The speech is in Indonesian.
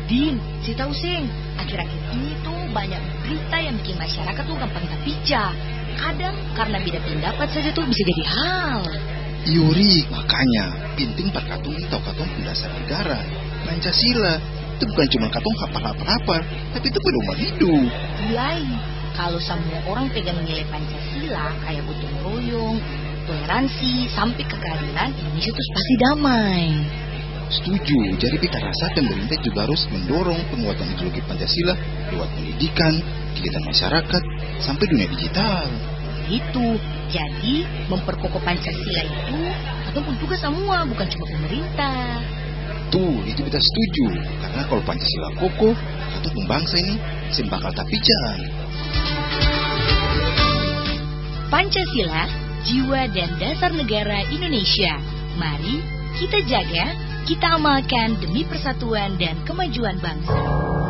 Din, si tahu sing, akhir-akhir ini tuh banyak berita yang bikin masyarakat tuh gampang terpica. Kadang karena beda pendapat saja tuh bisa jadi hal. Yuri, makanya penting perkatung tahu katong dasar negara, Pancasila. Itu bukan cuma katong hafal-hafal, tapi itu pedoman hidup. Mulai, kalau semua orang pegang nilai Pancasila kayak gotong royong, toleransi, sampai keadilan, Indonesia tuh pasti damai. Setuju, jadi kita rasa pemerintah juga harus mendorong penguatan ideologi Pancasila lewat pendidikan, kegiatan masyarakat, sampai dunia digital. Itu, jadi memperkokoh Pancasila itu ataupun tugas semua, bukan cuma pemerintah. Tuh, itu kita setuju, karena kalau Pancasila kokoh, atau pembangsa ini bakal tak pijar. Pancasila, jiwa dan dasar negara Indonesia. Mari kita jaga, kita amalkan demi persatuan dan kemajuan bangsa.